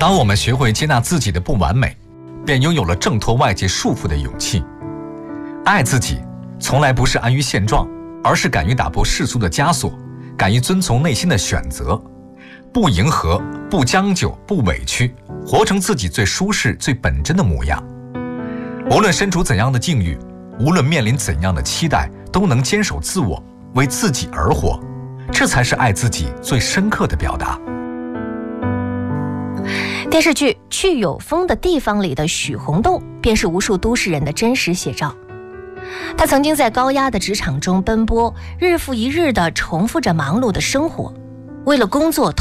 当我们学会接纳自己的不完美，便拥有了挣脱外界束缚的勇气。爱自己从来不是安于现状，而是敢于打破世俗的枷锁，敢于遵从内心的选择，不迎合，不将就，不委屈，活成自己最舒适最本真的模样。无论身处怎样的境遇，无论面临怎样的期待，都能坚守自我，为自己而活，这才是爱自己最深刻的表达。 电视剧《去有风的地方》里的许红豆便是无数都市人的真实写照。他曾经在高压的职场中奔波，日复一日地重复着忙碌的生活，为了工作